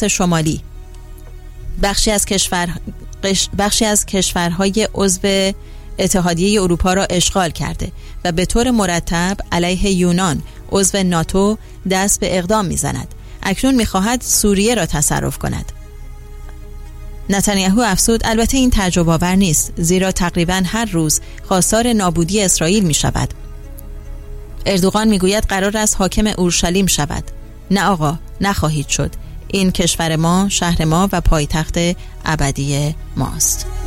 پایتخت شمالی. بخشی از کشورهای عضو اتحادیه اروپا را اشغال کرده و به طور مرتب علیه یونان عضو ناتو دست به اقدام می‌زند. اکنون می‌خواهد سوریه را تصرف کند. نتانیاهو افزود البته این تعجب آور نیست، زیرا تقریباً هر روز خواستار نابودی اسرائیل می‌شود. اردوغان می‌گوید قرار است حاکم اورشلیم شود. نه آقا، نخواهید شد. این کشور ما، شهر ما و پایتخت ابدی ماست.